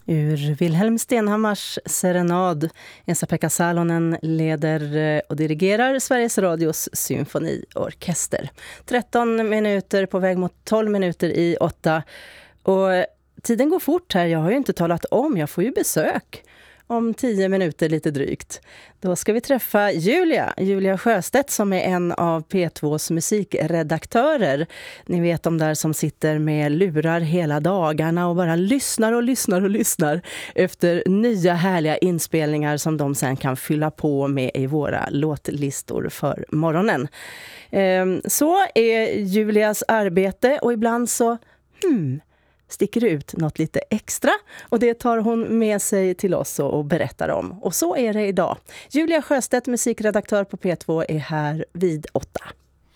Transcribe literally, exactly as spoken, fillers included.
Ur Wilhelm Stenhammars serenad. Esa-Pekka Salonen leder och dirigerar Sveriges Radios symfoniorkester. tretton minuter på väg mot tolv minuter i åtta. Och tiden går fort här, jag har ju inte talat om, jag får ju besök om tio minuter lite drygt. Då ska vi träffa Julia, Julia Sjöstedt som är en av P tvås musikredaktörer. Ni vet de där som sitter med lurar hela dagarna och bara lyssnar och lyssnar och lyssnar efter nya härliga inspelningar som de sen kan fylla på med i våra låtlistor för morgonen. Så är Julias arbete och ibland så... Hmm, sticker ut något lite extra och det tar hon med sig till oss och berättar om. Och så är det idag. Julia Sjöstedt, musikredaktör på P två, är här vid åtta.